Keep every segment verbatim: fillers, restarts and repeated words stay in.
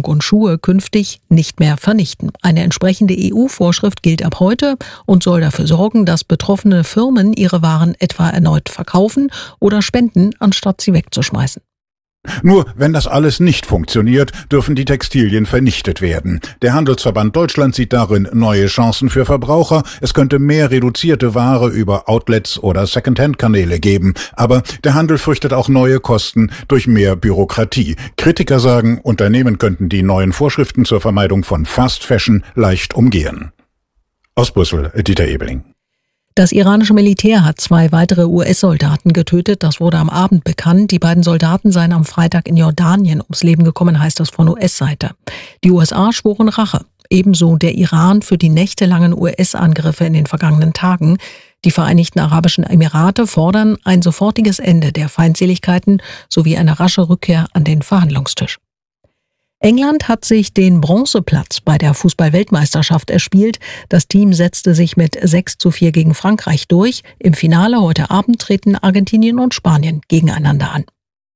Kleidung und Schuhe künftig nicht mehr vernichten. Eine entsprechende E U-Vorschrift gilt ab heute und soll dafür sorgen, dass betroffene Firmen ihre Waren etwa erneut verkaufen oder spenden, anstatt sie wegzuschmeißen. Nur wenn das alles nicht funktioniert, dürfen die Textilien vernichtet werden. Der Handelsverband Deutschland sieht darin neue Chancen für Verbraucher. Es könnte mehr reduzierte Ware über Outlets oder Secondhand-Kanäle geben. Aber der Handel fürchtet auch neue Kosten durch mehr Bürokratie. Kritiker sagen, Unternehmen könnten die neuen Vorschriften zur Vermeidung von Fast Fashion leicht umgehen. Aus Brüssel, Dieter Ebeling. Das iranische Militär hat zwei weitere U S-Soldaten getötet. Das wurde am Abend bekannt. Die beiden Soldaten seien am Freitag in Jordanien ums Leben gekommen, heißt das von U S-Seite. Die U S A schworen Rache. Ebenso der Iran für die nächtelangen U S-Angriffe in den vergangenen Tagen. Die Vereinigten Arabischen Emirate fordern ein sofortiges Ende der Feindseligkeiten sowie eine rasche Rückkehr an den Verhandlungstisch. England hat sich den Bronzeplatz bei der Fußball-Weltmeisterschaft erspielt. Das Team setzte sich mit sechs zu vier gegen Frankreich durch. Im Finale heute Abend treten Argentinien und Spanien gegeneinander an.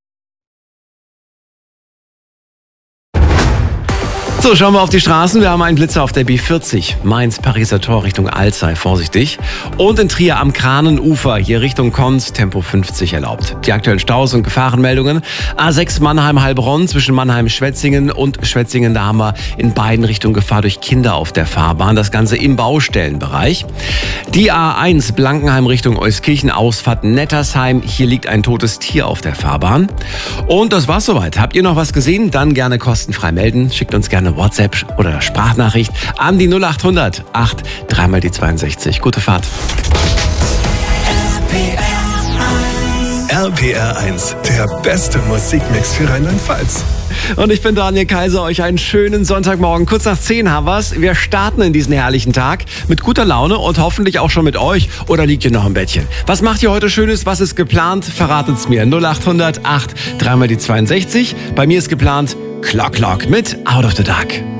So, schauen wir auf die Straßen. Wir haben einen Blitzer auf der B vierzig. Mainz-Pariser Tor Richtung Alzey, vorsichtig. Und in Trier am Kranenufer, hier Richtung Konz, Tempo fünfzig erlaubt. Die aktuellen Staus und Gefahrenmeldungen. A sechs Mannheim-Heilbronn zwischen Mannheim-Schwetzingen und Schwetzingen. Da haben wir in beiden Richtungen Gefahr durch Kinder auf der Fahrbahn. Das Ganze im Baustellenbereich. Die A eins Blankenheim Richtung Euskirchen, Ausfahrt Nettersheim. Hier liegt ein totes Tier auf der Fahrbahn. Und das war's soweit. Habt ihr noch was gesehen? Dann gerne kostenfrei melden. Schickt uns gerne WhatsApp oder Sprachnachricht an die null acht hundert acht dreimal die zweiundsechzig. Gute Fahrt. R P R eins, der beste Musikmix für Rheinland-Pfalz. Und ich bin Daniel Kaiser, euch einen schönen Sonntagmorgen. Kurz nach zehn haben wir's. Wir starten in diesen herrlichen Tag mit guter Laune und hoffentlich auch schon mit euch. Oder liegt ihr noch im Bettchen? Was macht ihr heute Schönes? Was ist geplant? Verratet's mir. null acht hundert acht dreimal die zweiundsechzig. Bei mir ist geplant Clock Clock mit Out of the Dark.